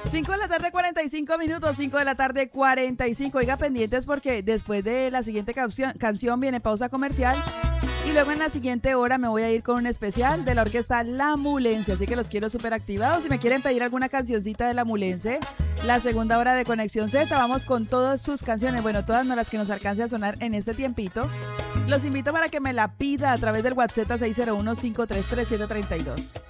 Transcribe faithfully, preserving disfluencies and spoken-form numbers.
cinco de la tarde, cuarenta y cinco minutos, cinco de la tarde, cuarenta y cinco. Oiga, pendientes porque después de la siguiente canción, canción viene pausa comercial y luego en la siguiente hora me voy a ir con un especial de la orquesta La Mulense, así que los quiero súper activados. Si me quieren pedir alguna cancioncita de La Mulense, la segunda hora de Conexión Z, vamos con todas sus canciones, bueno, todas no las que nos alcance a sonar en este tiempito. Los invito para que me la pida a través del WhatsApp seis cero uno, cinco tres tres, siete tres dos.